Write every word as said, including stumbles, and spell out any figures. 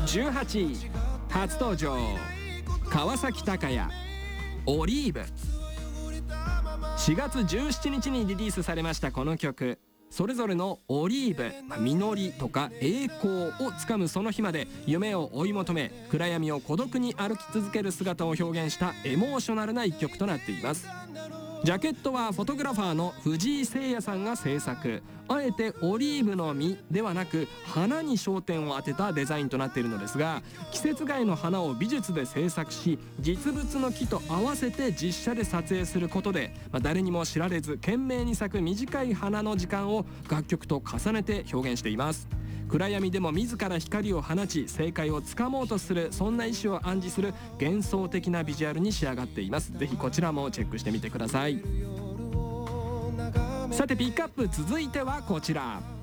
じゅうはちい初登場、川崎鷹也オリーブ。しがつじゅうしちにちにリリースされましたこの曲、それぞれのオリーブ、実りとか栄光をつかむその日まで夢を追い求め、暗闇を孤独に歩き続ける姿を表現したエモーショナルな一曲となっています。ジャケットはフォトグラファーの藤井誠也さんが制作。あえてオリーブの実ではなく花に焦点を当てたデザインとなっているのですが、季節外の花を美術で制作し、実物の木と合わせて実写で撮影することで、まあ、誰にも知られず懸命に咲く短い花の時間を楽曲と重ねて表現しています。暗闇でも自ら光を放ち正解をつかもうとする、そんな意志を暗示する幻想的なビジュアルに仕上がっています。ぜひこちらもチェックしてみてください。さてピックアップ続いてはこちら。